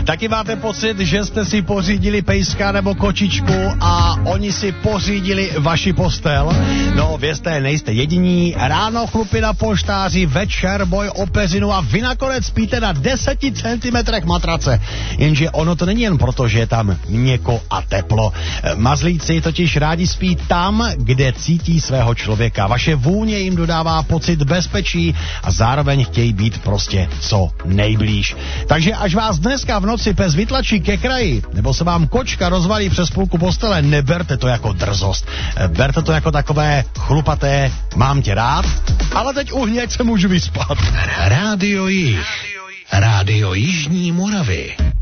Taky máte pocit, že jste si pořídili pejska nebo kočičku a oni si pořídili vaši postel? No, vězte, nejste jediní. Ráno chlupy na polštáři, večer boj o peřinu a vy nakonec spíte na 10 cm matrace. Jenže ono to není jen proto, že je tam měkko a teplo. Mazlíci totiž rádi spí tam, kde cítí svého člověka. Vaše vůně jim dodává pocit bezpečí a zároveň chtějí být prostě co nejblíž. Takže až vás dneska v noci pes vytlačí ke kraji, nebo se vám kočka rozvalí přes půlku postele, neberte to jako drzost. Berte to jako takové chlupaté, mám tě rád, ale teď uhni, ať se můžu vyspat. Rádio Jih. Rádio Jižní Moravy.